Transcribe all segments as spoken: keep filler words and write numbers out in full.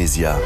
Mézia.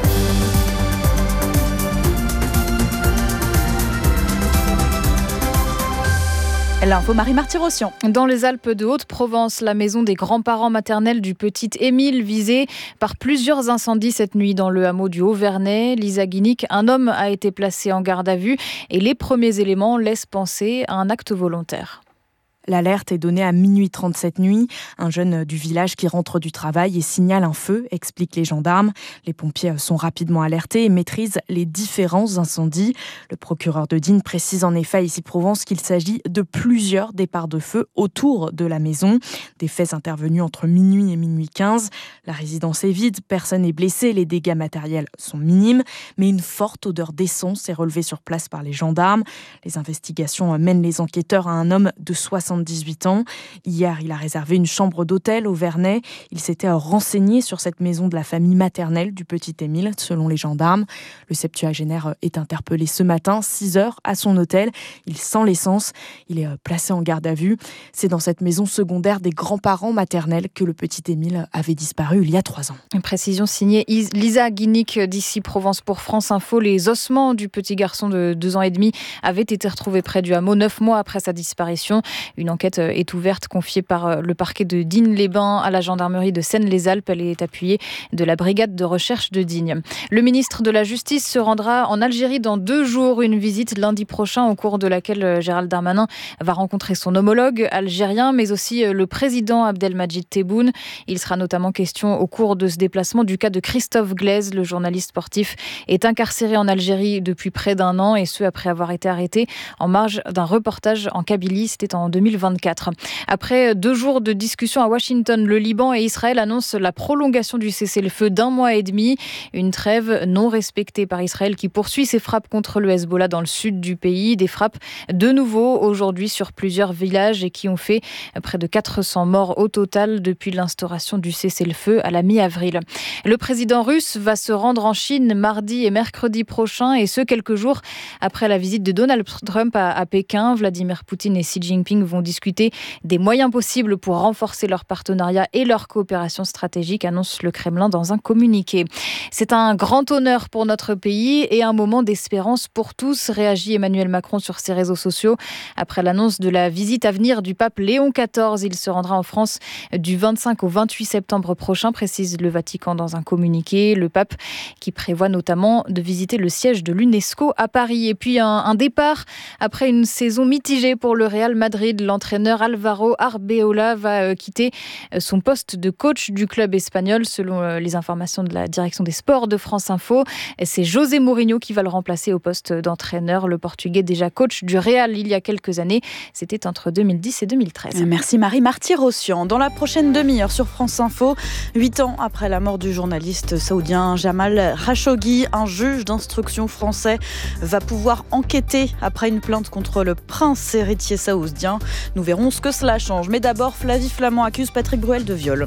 L'info Marie-Marthe Tirosian. Dans les Alpes de Haute-Provence, la maison des grands-parents maternels du petit Émile visée par plusieurs incendies cette nuit dans le hameau du Haut-Vernay. Lisa Guinic, un homme a été placé en garde à vue et les premiers éléments laissent penser à un acte volontaire. L'alerte est donnée à minuit trente cette nuit. Un jeune du village qui rentre du travail et signale un feu, expliquent les gendarmes. Les pompiers sont rapidement alertés et maîtrisent les différents incendies. Le procureur de Digne précise en effet à Issy-Provence qu'il s'agit de plusieurs départs de feu autour de la maison. Des faits intervenus entre minuit et minuit quinze. La résidence est vide, personne n'est blessé, les dégâts matériels sont minimes. Mais une forte odeur d'essence est relevée sur place par les gendarmes. Les investigations mènent les enquêteurs à un homme de soixante-dix-huit ans. Hier, il a réservé une chambre d'hôtel au Vernay. Il s'était renseigné sur cette maison de la famille maternelle du petit Émile, selon les gendarmes. Le septuagénaire est interpellé ce matin, six heures, à son hôtel. Il sent l'essence. Il est placé en garde à vue. C'est dans cette maison secondaire des grands-parents maternels que le petit Émile avait disparu il y a trois ans. Une précision signée Lisa Guinic d'Issy-Provence pour France Info. Les ossements du petit garçon de deux ans et demi avaient été retrouvés près du hameau neuf mois après sa disparition. Une enquête est ouverte, confiée par le parquet de Digne-les-Bains à la gendarmerie de Seine-les-Alpes. Elle est appuyée de la brigade de recherche de Digne. Le ministre de la Justice se rendra en Algérie dans deux jours. Une visite lundi prochain au cours de laquelle Gérald Darmanin va rencontrer son homologue algérien, mais aussi le président Abdelmadjid Tebboune. Il sera notamment question au cours de ce déplacement du cas de Christophe Glaise. Le journaliste sportif est incarcéré en Algérie depuis près d'un an et ce après avoir été arrêté en marge d'un reportage en Kabylie. C'était en deux mille vingt-quatre. Après deux jours de discussion à Washington, le Liban et Israël annoncent la prolongation du cessez-le-feu d'un mois et demi. Une trêve non respectée par Israël qui poursuit ses frappes contre le Hezbollah dans le sud du pays. Des frappes de nouveau aujourd'hui sur plusieurs villages et qui ont fait près de quatre cents morts au total depuis l'instauration du cessez-le-feu à la mi-avril. Le président russe va se rendre en Chine mardi et mercredi prochain et ce quelques jours après la visite de Donald Trump à, à Pékin. Vladimir Poutine et Xi Jinping vont discuter des moyens possibles pour renforcer leur partenariat et leur coopération stratégique, annonce le Kremlin dans un communiqué. C'est un grand honneur pour notre pays et un moment d'espérance pour tous, réagit Emmanuel Macron sur ses réseaux sociaux. Après l'annonce de la visite à venir du pape Léon quatorze, il se rendra en France du vingt-cinq au vingt-huit septembre prochain, précise le Vatican dans un communiqué. Le pape qui prévoit notamment de visiter le siège de l'UNESCO à Paris. Et puis un, un départ après une saison mitigée pour le Real Madrid. L'entraîneur Alvaro Arbeloa va quitter son poste de coach du club espagnol. Selon les informations de la direction des sports de France Info, c'est José Mourinho qui va le remplacer au poste d'entraîneur. Le Portugais, déjà coach du Real il y a quelques années, c'était entre deux mille dix et deux mille treize. Merci Marie-Marthe Tirosian. Dans la prochaine demi-heure sur France Info, huit ans après la mort du journaliste saoudien Jamal Khashoggi, un juge d'instruction français va pouvoir enquêter après une plainte contre le prince héritier saoudien. Nous verrons ce que cela change. Mais d'abord, Flavie Flament accuse Patrick Bruel de viol.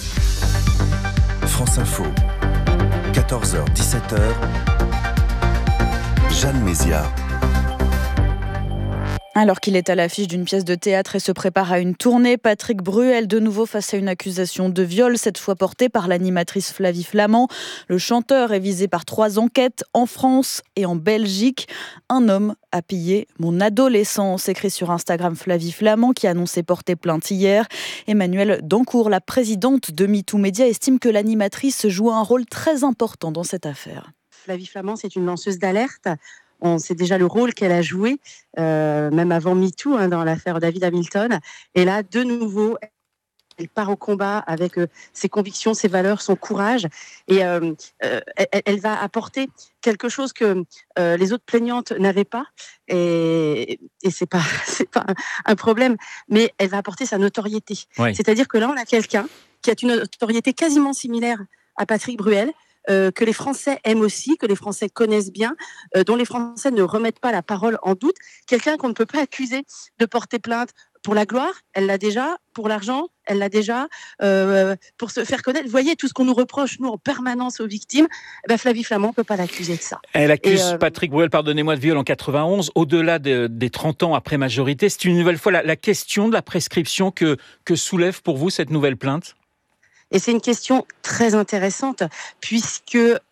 France Info, quatorze heures dix-sept heures, Jeanne Mézia. Alors qu'il est à l'affiche d'une pièce de théâtre et se prépare à une tournée, Patrick Bruel de nouveau face à une accusation de viol, cette fois portée par l'animatrice Flavie Flament. Le chanteur est visé par trois enquêtes en France et en Belgique. Un homme a pillé mon adolescence, écrit sur Instagram Flavie Flament, qui a annoncé porter plainte hier. Emmanuelle Dancourt, la présidente de MeToo Média, estime que l'animatrice joue un rôle très important dans cette affaire. Flavie Flament, c'est une lanceuse d'alerte. On sait déjà le rôle qu'elle a joué, euh, même avant MeToo, hein, dans l'affaire David Hamilton. Et là, de nouveau, elle part au combat avec euh, ses convictions, ses valeurs, son courage. Et euh, euh, elle, elle va apporter quelque chose que euh, les autres plaignantes n'avaient pas. Et, et c'est pas, c'est pas un, un problème, mais elle va apporter sa notoriété. Oui. C'est-à-dire que là, on a quelqu'un qui a une notoriété quasiment similaire à Patrick Bruel, Euh, que les Français aiment aussi, que les Français connaissent bien, euh, dont les Français ne remettent pas la parole en doute. Quelqu'un qu'on ne peut pas accuser de porter plainte pour la gloire, elle l'a déjà, pour l'argent, elle l'a déjà, euh, pour se faire connaître. Vous voyez, tout ce qu'on nous reproche, nous, en permanence aux victimes, eh ben, Flavie Flament ne peut pas l'accuser de ça. Elle accuse Et, euh... Patrick Bruel, pardonnez-moi, de viol en quatre-vingt-onze, au-delà de, des trente ans après majorité. C'est une nouvelle fois la, la question de la prescription que, que soulève pour vous cette nouvelle plainte ? Et c'est une question très intéressante, puisque